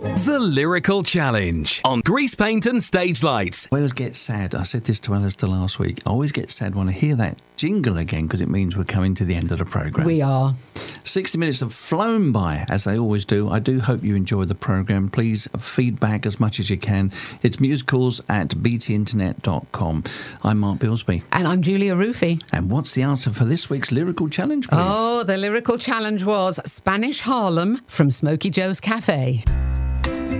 The Lyrical Challenge on Grease Paint and Stage Lights. I always get sad. I said this to Alistair last week. I always get sad when I hear that jingle again because it means we're coming to the end of the programme. We are. 60 minutes have flown by, as they always do. I do hope you enjoyed the programme. Please feedback as much as you can. It's musicals@btinternet.com. I'm Mark Bilsby. And I'm Julia Rufy. And what's the answer for this week's Lyrical Challenge, please? Oh, the Lyrical Challenge was Spanish Harlem from Smokey Joe's Cafe.